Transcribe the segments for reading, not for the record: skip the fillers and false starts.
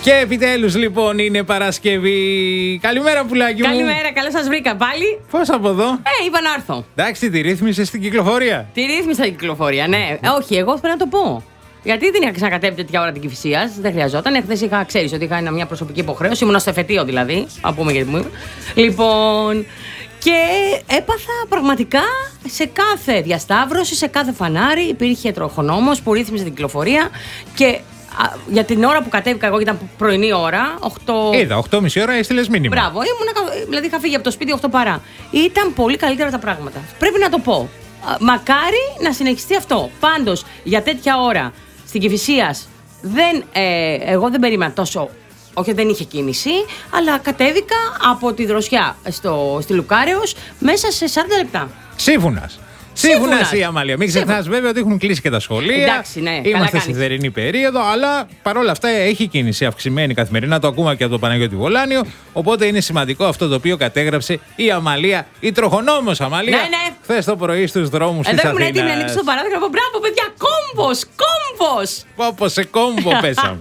Και επιτέλους λοιπόν είναι Παρασκευή. Καλημέρα, πουλάκι μου. Καλημέρα, καλώς σας βρήκα πάλι. Πώς από εδώ? Είπα να έρθω. Εντάξει, τη ρύθμισες στην κυκλοφορία. Τη ρύθμισα την κυκλοφορία, ναι. Όχι, εγώ πρέπει να το πω. Γιατί δεν είχα ξανακατέβει τέτοια ώρα την Κηφισίας, δεν χρειαζόταν. Χθες ξέρεις ότι είχα μια προσωπική υποχρέωση, ήμουν στο εφετείο δηλαδή. Να πούμε γιατί μου είπε. Λοιπόν. Και έπαθα πραγματικά σε κάθε διασταύρωση, σε κάθε φανάρι υπήρχε τροχονόμος που ρύθμιζε την κυκλοφορία και για την ώρα που κατέβηκα εγώ, ήταν πρωινή ώρα, 8. Είδα, 8.30 ώρα έστειλες μήνυμα. Μπράβο, δηλαδή είχα φύγει από το σπίτι 8 παρά. Ήταν πολύ καλύτερα τα πράγματα. Πρέπει να το πω. Μακάρι να συνεχιστεί αυτό. Πάντως, για τέτοια ώρα στην Κηφισίας εγώ δεν περίμενα τόσο. Όχι, δεν είχε κίνηση, αλλά κατέβηκα από τη Δροσιά στη Λουκάρεως μέσα σε 40 λεπτά. Σύμφωνας. Σύμφωνας η Αμάλια. Μην ξεχνάς βέβαια ότι έχουν κλείσει και τα σχολεία. Εντάξει, ναι, είμαστε στη θερινή περίοδο, αλλά παρόλα αυτά έχει κίνηση αυξημένη καθημερινά. Το ακούμε και από το Παναγιώτη Βολάνιο. Οπότε είναι σημαντικό αυτό το οποίο κατέγραψε η Αμαλία, η τροχονόμος Αμαλία. Ναι. Χθες το πρωί στους δρόμους της Αθήνας. Εδώ ήμουν έτοιμη να ανοίξω το παράδειγμα. Μπράβο, παιδιά, κόμπος! Πόπο σε κόμπο πέσαμε.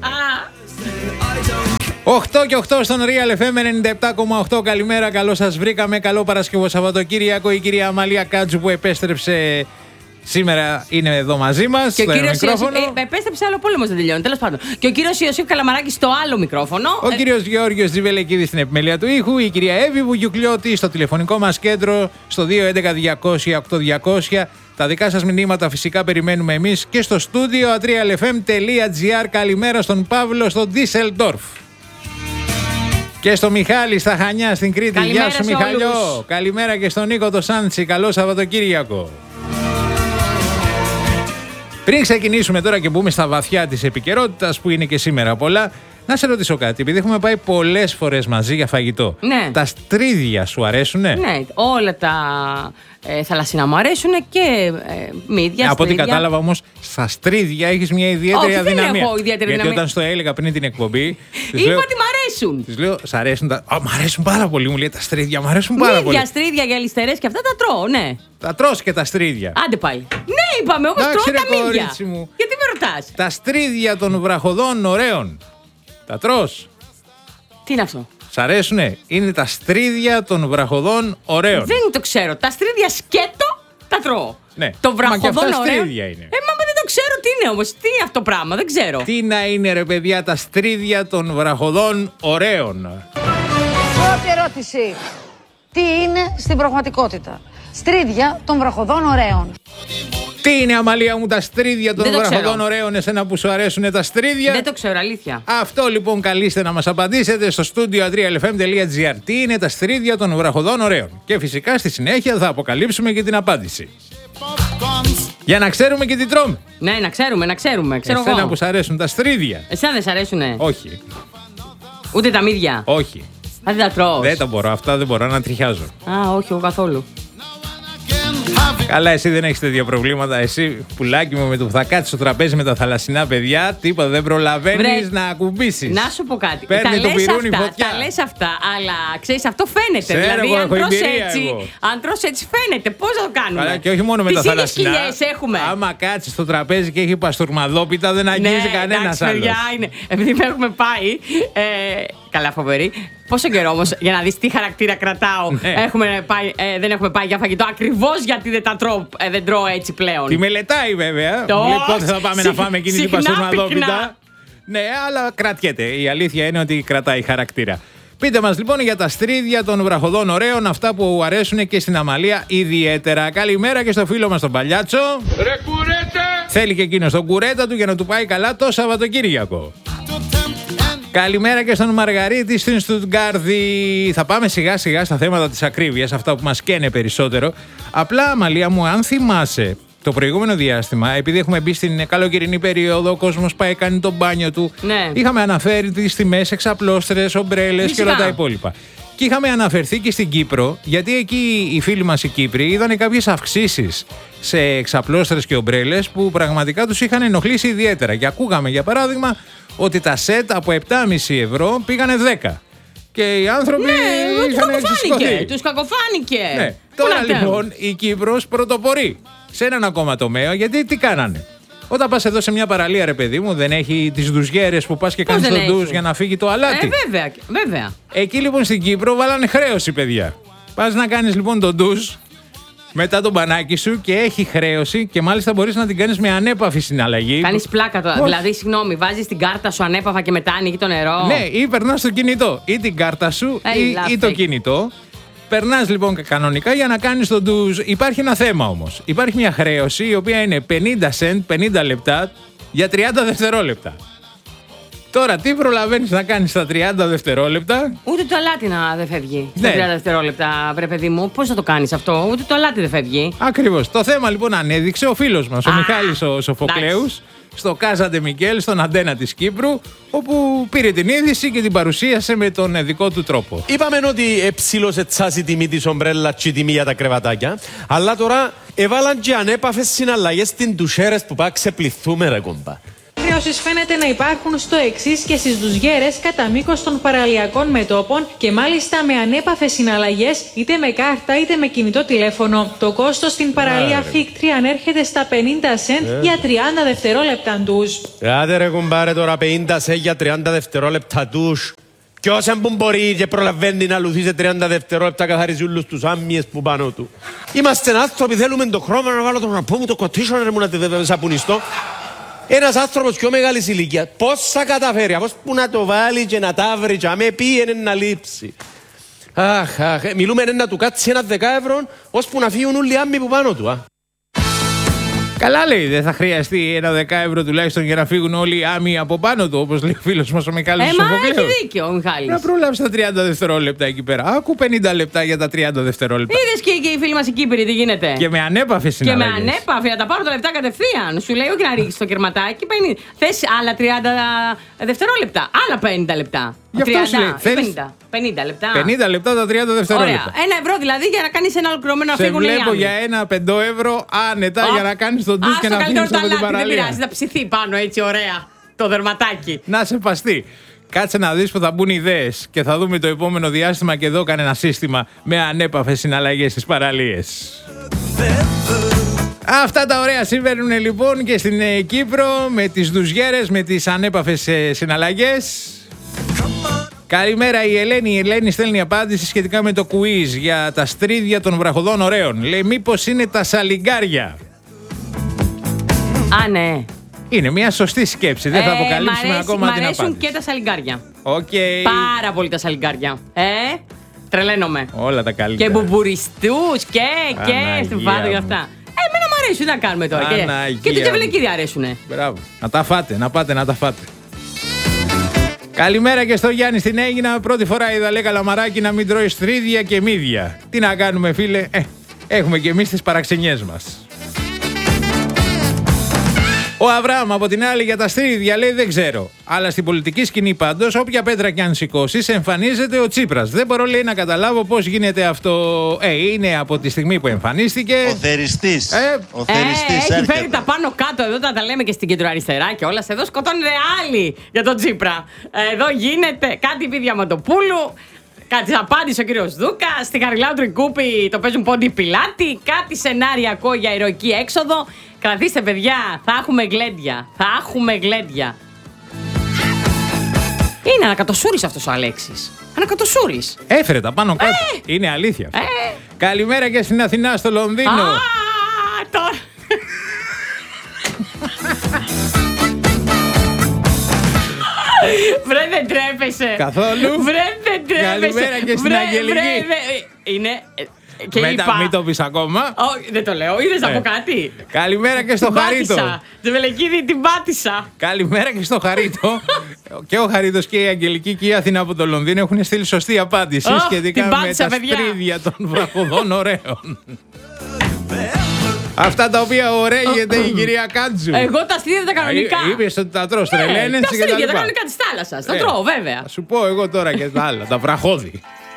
8 και 8 στον Real FM 97,8. Καλημέρα, καλώς σας βρήκαμε. Καλό Παρασκευό Σαββατοκύριακο. Η κυρία Αμαλία Κάτζου που επέστρεψε σήμερα είναι εδώ μαζί μας. Και ο κύριος Ιωσήφ. Επέστρεψε, άλλο πόλεμος δεν τελειώνει. Τέλος πάντων. Και ο κύριος Ιωσήφ Καλαμαράκης στο άλλο μικρόφωνο. Ο κύριος Γεώργιος Τζιβελεκίδης στην επιμέλεια του ήχου. Η κυρία Εύη Βουγιουκλιώτη στο τηλεφωνικό μας κέντρο στο 211-200-8200. Τα δικά σας μηνύματα φυσικά περιμένουμε εμείς και στο στούντιο atrialfm.gr. Καλημέρα στον Παύλο στο Ντίσελντορφ. Και στο Μιχάλη στα Χανιά στην Κρήτη. Καλημέρα. Γεια σου Μιχαλιό. Καλημέρα και στον Νίκο το Σάντσι. Καλό Σαββατοκύριακο. Πριν ξεκινήσουμε τώρα και μπούμε στα βαθιά της επικαιρότητας που είναι και σήμερα πολλά, να σε ρωτήσω κάτι, επειδή έχουμε πάει πολλές φορές μαζί για φαγητό. Ναι. Τα στρίδια σου αρέσουνε? Ναι, όλα τα θαλασσινά μου αρέσουν και μύδια. Από ό,τι κατάλαβα όμως, στα στρίδια έχεις μια ιδιαίτερη αδυναμία. Δεν έχω ιδιαίτερη Γιατί αδυναμία. όταν στο έλεγα πριν την εκπομπή. Είπα ότι μ' αρέσουν. Της λέω, σ' αρέσουν τα. Μ' αρέσουν πάρα πολύ, μου λέει τα στρίδια, μ' αρέσουν πάρα πολύ. Μύδια, στρίδια, γυαλιστερές και αυτά τα τρώω, ναι. Τα τρως και τα στρίδια. Άντε πάλι. Ναι, είπαμε, όμως Εντάξει, τρώω ρε, τα μύδια. κορίτσι μου. Γιατί με ρωτάς? Τα στρίδια των βραχοδών ωραίων. Τα τρως? Τι είναι αυτό? Σ' αρέσουνε? Είναι τα στρίδια των βραχοδών ωραίων. Δεν το ξέρω. Τα στρίδια σκέτο τα τρώω. Ναι. Το Μα και βραχοδόν αυτά ωραίο. στρίδια είναι. Μα δεν το ξέρω τι είναι όμως. Τι είναι αυτό το πράγμα, δεν ξέρω. Τι να είναι ρε παιδιά τα στρίδια των βραχοδών ωραίων? Πρώτη ερώτηση. Τι είναι στην πραγματικότητα? Στρίδια των βραχοδών ωραίων. Τι είναι, Αμαλία μου, τα στρίδια των Δεν το βραχοδών ξέρω. ωραίων, εσένα που σου αρέσουν τα στρίδια? Δεν το ξέρω, αλήθεια. Αυτό λοιπόν καλείστε να μας απαντήσετε στο στούντιο atrialfm.gr. Τι είναι τα στρίδια των βραχοδών ωραίων? Και φυσικά στη συνέχεια θα αποκαλύψουμε και την απάντηση. Για να ξέρουμε και τι τρώμε. Ναι, να ξέρουμε. Ξέρω Εσένα εγώ. που σ' αρέσουν τα στρίδια. Εσένα δεν σ' αρέσουνε? Όχι, Ούτε τα μύδια? όχι. Δεν τα τρώω. Δεν τα μπορώ, αυτά δεν μπορώ να τριχιάζω. Όχι, εγώ καθόλου. Καλά, εσύ δεν έχεις τέτοια προβλήματα. Εσύ, πουλάκι μου, με το που θα κάτσεις στο τραπέζι με τα θαλασσινά παιδιά, τίποτα δεν προλαβαίνεις να ακουμπήσεις. Να σου πω κάτι. Παίρνει το πυρούνι φωτιά. Τα λες αυτά, αλλά ξέρεις, αυτό φαίνεται. Ξέρω, δηλαδή, εγώ έχω εμπειρία αν τρως έτσι φαίνεται. Πώς θα το κάνουμε? Καλά, και όχι μόνο με τις τα ίδιες θαλασσινά. σκυλιές έχουμε. Άμα κάτσεις στο τραπέζι και έχει παστούρμαδόπιτα, δεν αγγίζει κανένας άλλος. Παιδιά, είναι. Επειδή με έχουμε πάει. Καλά, φοβερή. Πόσο καιρό όμως για να δεις τι χαρακτήρα κρατάω. Ναι. Δεν έχουμε πάει για φαγητό. Ακριβώς γιατί δεν τρώω έτσι πλέον. Τη μελετάει βέβαια. Μου λέει πότε θα πάμε να φάμε εκείνη την παστούρμαδόπιτα. Ναι, αλλά κρατιέται. Η αλήθεια είναι ότι κρατάει χαρακτήρα. Πείτε μας λοιπόν για τα στρίδια των βραχοδών ωραίων, αυτά που αρέσουν και στην Αμαλία ιδιαίτερα. Καλημέρα και στο φίλο μας τον Παλιάτσο. Ρε κουρέτα! Θέλει και εκείνο τον κουρέτα του για να του πάει καλά το Σαββατοκύριακο. Καλημέρα και στον Μαργαρίτη στην Στουτγκάρδη. Θα πάμε σιγά σιγά στα θέματα της ακρίβειας, αυτά που μας καίνε περισσότερο. Απλά, Αμαλία μου, αν θυμάσαι, το προηγούμενο διάστημα, επειδή έχουμε μπει στην καλοκαιρινή περίοδο, ο κόσμος πάει κάνει το μπάνιο του. Ναι. Είχαμε αναφέρει τις τιμές, εξαπλώστρες, ομπρέλες και όλα τα υπόλοιπα. Και είχαμε αναφερθεί και στην Κύπρο, γιατί εκεί οι φίλοι μας οι Κύπροι είδαν κάποιες αυξήσεις σε εξαπλώστρες και ομπρέλες που πραγματικά τους είχαν ενοχλήσει ιδιαίτερα. Και ακούγαμε, για παράδειγμα, ότι τα σετ από 7,5 ευρώ πήγανε 10. Και οι άνθρωποι είχαν εξισχωθεί. Τους κακοφάνηκε. Ναι. Τώρα λοιπόν η Κύπρος πρωτοπορεί σε έναν ακόμα τομέα, γιατί τι κάνανε? Όταν πας εδώ σε μια παραλία, ρε παιδί μου, δεν έχει τις ντουζιέρες που πας και κάνεις τον ντουζ για να φύγει το αλάτι. Βέβαια. Εκεί λοιπόν στην Κύπρο βάλανε χρέωση, παιδιά. Πας να κάνεις λοιπόν τον ντουζ μετά τον μπανάκι σου και έχει χρέωση και μάλιστα μπορείς να την κάνεις με ανέπαφη συναλλαγή. Κάνεις πλάκα τώρα. Δηλαδή, συγγνώμη, βάζεις την κάρτα σου ανέπαφα και μετά ανοίγει το νερό. Ναι, ή περνάς το κινητό. Ή την κάρτα σου ή το κινητό. Περνάς λοιπόν κανονικά για να κάνεις τον ντουζ. Υπάρχει ένα θέμα όμως. Υπάρχει μια χρέωση η οποία είναι 50 cent, 50 λεπτά για 30 δευτερόλεπτα. Τώρα, τι προλαβαίνεις να κάνεις στα 30 δευτερόλεπτα? Ούτε το αλάτι να δεν φεύγει. Στα 30 δευτερόλεπτα, βρε παιδί μου. Πώς θα το κάνεις αυτό? Ούτε το αλάτι δεν φεύγει. Ακριβώς. Το θέμα λοιπόν ανέδειξε ο φίλος μας, ο Μιχάλης ο Σοφοκλέους, στο Κάζαντε Μικέλ, στον Αντένα της Κύπρου, όπου πήρε την είδηση και την παρουσίασε με τον δικό του τρόπο. Είπαμε ότι εψήλωσε τσάσει η τιμή της ομπρέλα και η τιμή για τα κρεβατάκια, αλλά τώρα έβαλαν και ανέπαφες συναλλαγές στην τουσέρες που πάει ξεπληθούμε ρε κομπά. Χρεώσεις φαίνεται να υπάρχουν στο εξής και στις ντουζιέρες κατά μήκος των παραλιακών μετώπων και μάλιστα με ανέπαφες συναλλαγές είτε με κάρτα είτε με κινητό τηλέφωνο. Το κόστος στην παραλία Φίκτρη ανέρχεται στα 50 cent για 30 δευτερόλεπτα ντουζ. Άντε ρε κουμπάρε τώρα 50 cent για 30 δευτερόλεπτα ντουζ. Ποιος που μπορεί και προλαβαίνει να λουθεί σε 30 δευτερόλεπτα καθαρίζει όλους τους άμμιες που πάνω του. Είμαστε άνθρωποι, θέλουμε το χρώμα να βάλω τον ραπό μου, το κοτίσιο να σαπουνιστώ. Ένας άνθρωπος πιο μεγάλης ηλικίας, πώς θα καταφέρει, πώς που να το βάλει και να τα βρει και αμέ πήγαινε να λείψει. Μιλούμε να του κάτσει ένα 10 ευρώ, ώσπου να φύγουν όλοι οι άμμοι που πάνω του. Καλά λέει, δεν θα χρειαστεί ένα 10 ευρώ τουλάχιστον για να φύγουν όλοι οι άμμοι από πάνω του, όπως λέει ο φίλος μας ο Μιχάλης Σοφοκλέους. Μα έχει δίκιο ο Μιχάλης. Να προλάβει τα 30 δευτερόλεπτα εκεί πέρα. Άκου 50 λεπτά για τα 30 δευτερόλεπτα. Είδες και οι φίλοι μας οι Κύπροι τι γίνεται. Και με ανέπαφες συναλλαγές. Και με ανέπαφη, να τα πάρω τα λεπτά κατευθείαν. Σου λέει όχι να ρίξεις το κερματάκι, 50. Θες άλλα 30 δευτερόλεπτα, άλλα 50 λεπτά. Γι' αυτό σου λέει, 50 λεπτά. 50 λεπτά τα 30 δευτερόλεπτα. Ωραία. 1 ευρώ δηλαδή για να κάνεις ένα ολοκληρωμένο να φύγουν οι Σε βλέπω άμμοι. για ένα 5 ευρώ άνετα για να κάνεις τον ντουζ και να φύγεις από την παραλία. Δεν πειράζει, να ψηθεί πάνω έτσι ωραία το δερματάκι. Να σε παστεί. Κάτσε να δεις που θα μπουν ιδέες και θα δούμε το επόμενο διάστημα και εδώ κανένα σύστημα με ανέπαφες συναλλαγές στις παραλίες. Αυτά τα ωραία συμβαίνουν λοιπόν και στην Κύπρο με τις ντουζιέρες, με τις ανέπαφες συναλλαγές. Καλημέρα η Ελένη. Η Ελένη στέλνει απάντηση σχετικά με το quiz για τα στρίδια των βραχοδών ωραίων. Λέει μήπως είναι τα σαλιγκάρια. Α, ναι. Είναι μια σωστή σκέψη. Δεν θα αποκαλύψουμε ακόμα την απάντηση. Μ' αρέσουν και τα σαλιγκάρια. Okay. Πάρα πολύ τα σαλιγκάρια. Τρελαίνομαι. Όλα τα καλύτερα. Και μπουμπουριστούς και στην πάντα για αυτά. Εμένα μου αρέσουν να κάνουμε τώρα. Και το τευλεκίδι αρέσουνε. Μπράβο. Να τα φάτε, να πάτε να τα φάτε. Καλημέρα και στο Γιάννη στην Αίγινα. Πρώτη φορά είδα λέει καλαμαράκι να μην τρώει στρίδια και μύδια. Τι να κάνουμε φίλε, έχουμε και εμείς τις παραξενιές μας. Ο Αβραάμ από την άλλη για τα στρίδια λέει δεν ξέρω. Αλλά στην πολιτική σκηνή πάντως, όποια πέτρα κι αν σηκώσεις, εμφανίζεται ο Τσίπρας. Δεν μπορώ λέει να καταλάβω πώς γίνεται αυτό. Είναι από τη στιγμή που εμφανίστηκε. Ο θεριστής. Ο θεριστής έχει φέρει τα πάνω κάτω εδώ, τα λέμε και στην κεντροαριστερά και όλα. Εδώ σκοτώνουν άλλοι για τον Τσίπρα. Εδώ γίνεται κάτι επί Διαμαντοπούλου. Κάτι απάντησε ο κύριος Δούκα. Στη Χαριλάου Τρικούπη το παίζουν πόντι πιλάτη. Κάτι σενάριακό για ηρωική έξοδο. Κρατήστε παιδιά, θα έχουμε γλέντια. Θα έχουμε γλέντια. Είναι ανακατοσούρης αυτός ο Αλέξης. Ανακατοσούρης. Έφερε τα πάνω κάτω. Είναι αλήθεια. Καλημέρα και στην Αθηνά, στο Λονδίνο. Τώρα. Βρε δεν τρέπεσαι. Καθόλου. Βρε δεν τρέπεσαι. Καλημέρα και στην Αγγελική. Είναι... Και είπα... Μην το πεις ακόμα. Δεν το λέω, είδες να πω κάτι. Καλημέρα και στο Χαρίτο. Τη Βελεκίδη την πάτησα. Καλημέρα και στο Χαρίτο. Και ο Χαρίτος και η Αγγελική και η Αθηνά από το Λονδίνο έχουν στείλει σωστή απάντηση σχετικά με τα στρίδια των βραχοδών ωραίων. Αυτά τα οποία ωραίγεται η κυρία Κάντζου. Εγώ τα στρίδια τα κανονικά. Είπες ότι τα τρως τρελαίνες τα στρίδια τα κανονικά της θάλασσας. Τα τρώω βέβαια. Θα σου πω εγώ τώρα και τα άλλα, τα βραχώδη.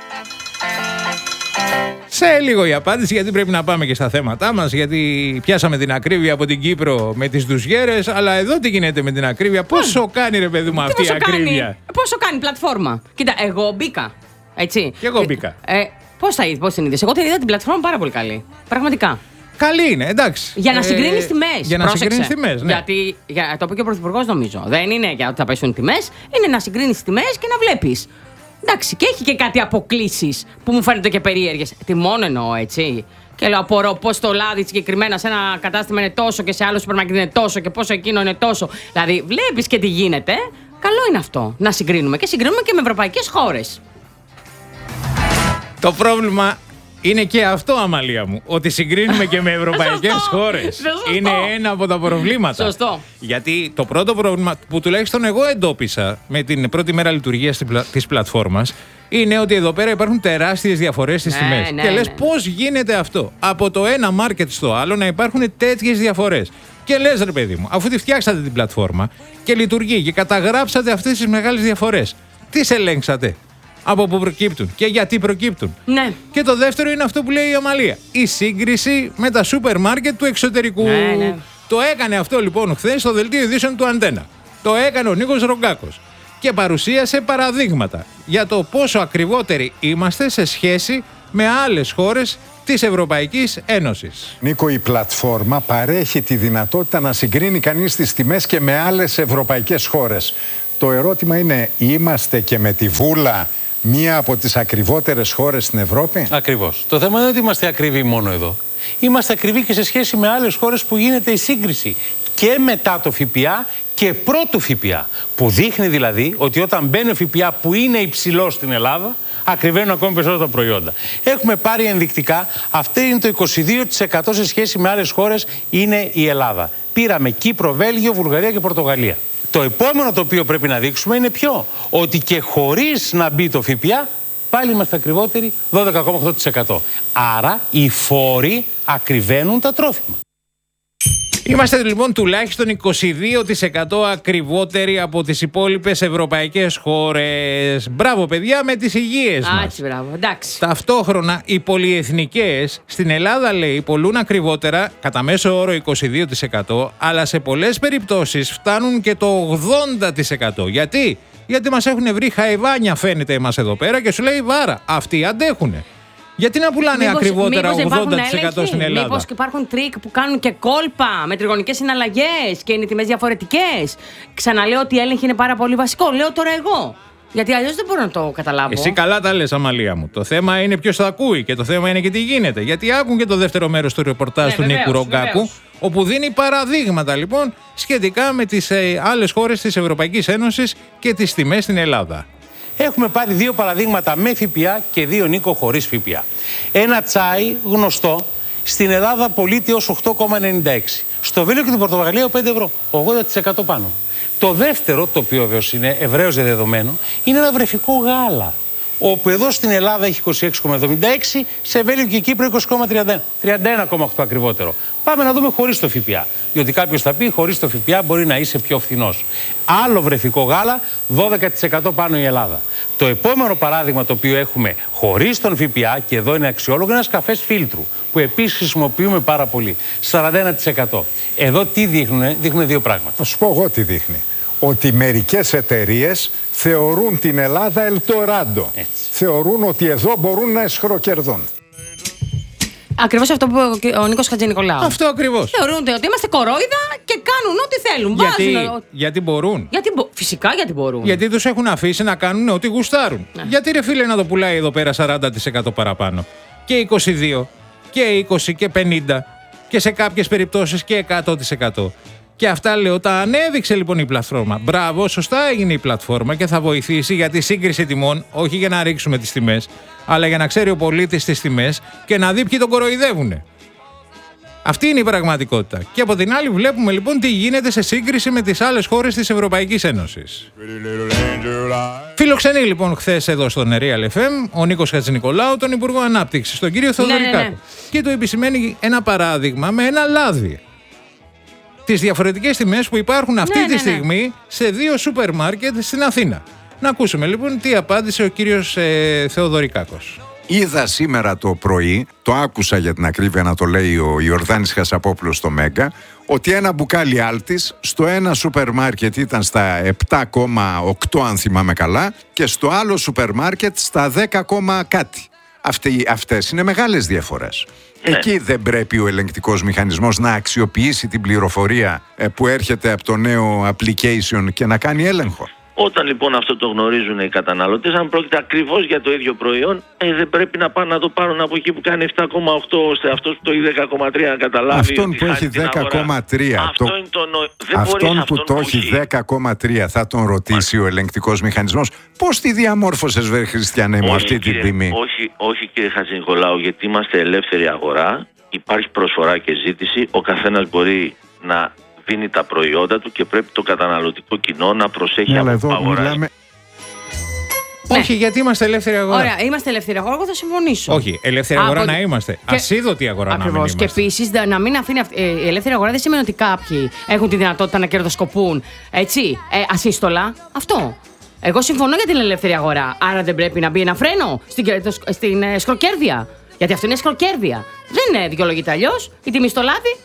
Σε λίγο η απάντηση, γιατί πρέπει να πάμε και στα θέματά μας, γιατί πιάσαμε την ακρίβεια από την Κύπρο με τις ντουζιέρες, αλλά εδώ τι γίνεται με την ακρίβεια, πόσο κάνει ρε παιδί μου αυτή η ακρίβεια. Πόσο κάνει πλατφόρμα. Κοίτα, εγώ μπήκα, έτσι. Και εγώ μπήκα. Πώς την είδες, εγώ την είδα την πλατφόρμα πάρα πολύ καλή, πραγματικά. Καλή είναι, εντάξει. Για να συγκρίνει τιμές. Για να συγκρίνει τιμές, ναι. Γιατί, το είπε και ο Πρωθυπουργός, νομίζω. Δεν είναι για ότι θα πέσουν τιμές, είναι να συγκρίνει τιμές και να βλέπεις. Εντάξει, και έχει και κάτι αποκλήσεις που μου φαίνονται και περίεργες. Τιμών εννοώ, έτσι. Και λέω, απορώ πώς το λάδι συγκεκριμένα σε ένα κατάστημα είναι τόσο και σε άλλο σούπερ μάρκετ είναι τόσο και πόσο εκείνο είναι τόσο. Δηλαδή, βλέπεις και τι γίνεται. Καλό είναι αυτό να συγκρίνουμε και συγκρίνουμε και με ευρωπαϊκές χώρες. Το πρόβλημα είναι και αυτό, Αμαλία μου, ότι συγκρίνουμε και με ευρωπαϊκές χώρες. Είναι ένα από τα προβλήματα. Σωστό. Γιατί το πρώτο πρόβλημα που τουλάχιστον εγώ εντόπισα με την πρώτη μέρα λειτουργίας της πλατφόρμας είναι ότι εδώ πέρα υπάρχουν τεράστιες διαφορές στις τιμές. Και λες πώς γίνεται αυτό, από το ένα market στο άλλο να υπάρχουν τέτοιες διαφορές. Και λες, ρε παιδί μου, αφού τη φτιάξατε την πλατφόρμα και λειτουργεί και καταγράψατε αυτές τις μεγάλες διαφορές, τις ελέγξατε? Από πού προκύπτουν και γιατί προκύπτουν? Ναι. Και το δεύτερο είναι αυτό που λέει η Αμαλία. Η σύγκριση με τα σούπερ μάρκετ του εξωτερικού. Ναι. Το έκανε αυτό λοιπόν χθες στο δελτίο ειδήσεων του Αντένα. Το έκανε ο Νίκος Ρογκάκος. Και παρουσίασε παραδείγματα για το πόσο ακριβότεροι είμαστε σε σχέση με άλλες χώρες της Ευρωπαϊκής Ένωσης. Νίκο, η πλατφόρμα παρέχει τη δυνατότητα να συγκρίνει κανείς τις τιμές και με άλλες ευρωπαϊκές χώρες. Το ερώτημα είναι, είμαστε και με τη Βούλα μία από τις ακριβότερες χώρες στην Ευρώπη? Ακριβώς. Το θέμα δεν είναι ότι είμαστε ακριβοί μόνο εδώ. Είμαστε ακριβοί και σε σχέση με άλλες χώρες που γίνεται η σύγκριση. Και μετά το ΦΠΑ και πρώτου ΦΠΑ. Που δείχνει δηλαδή ότι όταν μπαίνει ο ΦΠΑ που είναι υψηλό στην Ελλάδα, ακριβένουν ακόμη περισσότερο τα προϊόντα. Έχουμε πάρει ενδεικτικά, αυτό είναι το 22% σε σχέση με άλλες χώρες, είναι η Ελλάδα. Πήραμε Κύπρο, Βέλγιο, Βουλγαρία και Πορτογαλία. Το επόμενο το οποίο πρέπει να δείξουμε είναι ποιο? Ότι και χωρίς να μπει το ΦΠΑ, πάλι είμαστε ακριβότεροι 12,8%. Άρα οι φόροι ακριβένουν τα τρόφιμα. Είμαστε λοιπόν τουλάχιστον 22% ακριβότεροι από τις υπόλοιπες ευρωπαϊκές χώρες. Μπράβο παιδιά με τις υγείες μας. Άχι, μπράβο, εντάξει. Ταυτόχρονα οι πολυεθνικές στην Ελλάδα, λέει, πωλούν ακριβότερα, κατά μέσο όρο 22%, αλλά σε πολλές περιπτώσεις φτάνουν και το 80%. Γιατί? Γιατί μας έχουν βρει χαϊβάνια, φαίνεται εμάς εδώ πέρα, και σου λέει βάρα, αυτοί αντέχουνε. Γιατί να πουλάνε ακριβότερα 80% στην Ελλάδα? Μήπως υπάρχουν τρίκ που κάνουν και κόλπα με τριγωνικές συναλλαγές και είναι οι τιμές διαφορετικές? Ξαναλέω ότι η έλεγχη είναι πάρα πολύ βασικό. Λέω τώρα εγώ. Γιατί αλλιώς δεν μπορώ να το καταλάβω. Εσύ καλά τα λες, Αμαλία μου. Το θέμα είναι ποιος θα ακούει και το θέμα είναι και τι γίνεται. Γιατί άκουν και το δεύτερο μέρος του ρεπορτάζ του Νίκου Ρογκάκου, όπου δίνει παραδείγματα λοιπόν σχετικά με τις άλλες χώρες της Ευρωπαϊκής Ένωσης και τις τιμές στην Ελλάδα. Έχουμε πάρει δύο παραδείγματα με ΦΠΑ και δύο, Νίκο, χωρίς ΦΠΑ. Ένα τσάι γνωστό στην Ελλάδα πωλείται ως 8,96. Στο Βέλγιο και την Πορτογαλία 5 ευρώ, 80% πάνω. Το δεύτερο, το οποίο βέβαιως είναι ευρέως δεδομένο, είναι ένα βρεφικό γάλα. Όπου εδώ στην Ελλάδα έχει 26,76, σε Βέλγιο και Κύπρο 20,31, 31,8 ακριβότερο. Πάμε να δούμε χωρίς το ΦΠΑ. Διότι κάποιος θα πει χωρίς το ΦΠΑ μπορεί να είσαι πιο φθηνός. Άλλο βρεφικό γάλα, 12% πάνω η Ελλάδα. Το επόμενο παράδειγμα το οποίο έχουμε χωρίς τον ΦΠΑ, και εδώ είναι αξιόλογο, είναι ένας καφές φίλτρου, που επίσης χρησιμοποιούμε πάρα πολύ. 41%. Εδώ τι δείχνουν? Δείχνουν δύο πράγματα. Θα σου πω εγώ τι δείχνει. Ότι μερικές εταιρείες θεωρούν την Ελλάδα ελτοράντο. Θεωρούν ότι εδώ μπορούν να εσχροκερδούν. Ακριβώς αυτό που είπε ο Νίκος Χατζηνικολάου. Αυτό ακριβώς. Θεωρούν ότι είμαστε κορόιδα και κάνουν ό,τι θέλουν. Γιατί μπορούν. Φυσικά γιατί μπορούν. Γιατί τους έχουν αφήσει να κάνουν ό,τι γουστάρουν. Ναι. Γιατί ρε φίλε να το πουλάει εδώ πέρα 40% παραπάνω. Και 22 και 20 και 50 και σε κάποιες περιπτώσεις και 100%. Και αυτά, λέω, τα ανέδειξε λοιπόν η πλατφόρμα. Μπράβο, σωστά έγινε η πλατφόρμα και θα βοηθήσει για τη σύγκριση τιμών, όχι για να ρίξουμε τις τιμές, αλλά για να ξέρει ο πολίτης τις τιμές και να δει ποιοι τον κοροϊδεύουνε. Αυτή είναι η πραγματικότητα. Και από την άλλη βλέπουμε λοιπόν τι γίνεται σε σύγκριση με τις άλλες χώρες της Ευρωπαϊκής Ένωσης. Φιλοξενεί λοιπόν χθες εδώ στον Real FM ο Νίκος Χατζηνικολάου, τον Υπουργό Ανάπτυξης, τον κύριο Θεοδωρικάκο. Ναι. Και του επισημαίνει ένα παράδειγμα με ένα λάδι. Τις διαφορετικές τιμές που υπάρχουν αυτή τη στιγμή σε δύο σούπερ μάρκετ στην Αθήνα. Να ακούσουμε λοιπόν τι απάντησε ο κύριος Θεοδωρικάκος. Είδα σήμερα το πρωί, το άκουσα για την ακρίβεια να το λέει ο Ιορδάνης Χασαπόπουλος στο Μέγκα, ότι ένα μπουκάλι Άλτης στο ένα σούπερ μάρκετ ήταν στα 7,8 αν θυμάμαι καλά και στο άλλο σούπερ μάρκετ στα 10, κάτι. Αυτές είναι μεγάλες διαφορές. Ναι. Εκεί δεν πρέπει ο ελεγκτικός μηχανισμός να αξιοποιήσει την πληροφορία που έρχεται από το νέο application και να κάνει έλεγχο? Όταν λοιπόν αυτό το γνωρίζουν οι καταναλωτές, αν πρόκειται ακριβώς για το ίδιο προϊόν, δεν πρέπει να πάνε να το πάρουν από εκεί που κάνει 7,8, ώστε αυτός που το έχει 10,3 να καταλάβει. Αυτόν που έχει 10,3. Αυτόν που το έχει 10,3 θα τον ρωτήσει ο ελεγκτικός μηχανισμός. Πώς τη διαμόρφωσες, βρε Χριστιανέ μου, αυτή την τιμή? Όχι κύριε Χατζηνικολάου, γιατί είμαστε ελεύθερη αγορά, υπάρχει προσφορά και ζήτηση, ο καθένας μπορεί να δίνει τα προϊόντα του και πρέπει το καταναλωτικό κοινό να προσέχει από αγορά. Όχι, γιατί είμαστε ελεύθερη αγορά. Ωραία, είμαστε ελεύθερη αγορά, εγώ θα συμφωνήσω. Όχι, ελεύθερη αγορά να είμαστε. Ασίδωτη αγορά να μην είμαστε. Και επίσης να μην αφήνει. Η ελεύθερη αγορά δεν σημαίνει ότι κάποιοι έχουν τη δυνατότητα να κερδοσκοπούν έτσι, ασύστολα. Αυτό. Εγώ συμφωνώ για την ελεύθερη αγορά. Άρα δεν πρέπει να μπει ένα φρένο στην σκροκέρδεια. Γιατί αυτό είναι σκροκέρδεια. Δεν δικαιολογείται αλλιώς. Η τιμή στο λάδι.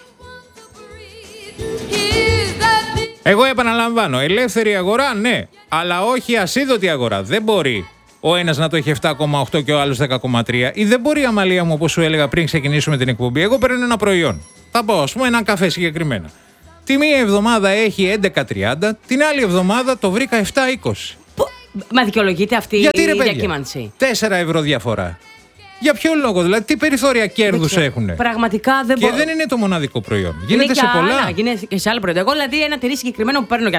Εγώ επαναλαμβάνω, ελεύθερη αγορά ναι, αλλά όχι ασίδωτη αγορά. Δεν μπορεί ο ένας να το έχει 7,8 και ο άλλος 10,3. Ή δεν μπορεί, Αμαλία μου, όπως σου έλεγα πριν ξεκινήσουμε την εκπομπή. Εγώ παίρνω ένα προϊόν. Θα πω, ας πούμε, έναν καφέ συγκεκριμένα. Τη μία εβδομάδα έχει 11,30, την άλλη εβδομάδα το βρήκα 7,20. Μα δικαιολογείται αυτή η διακύμανση? 4 ευρώ διαφορά. Για ποιο λόγο, δηλαδή, τι περιθώρια κέρδους έχουν? Πραγματικά δεν μπορώ. Και δεν είναι το μοναδικό προϊόν. Γίνεται σε πολλά. Γίνεται και σε άλλα προϊόντα. Εγώ, δηλαδή, ένα τυρί συγκεκριμένο που παίρνω για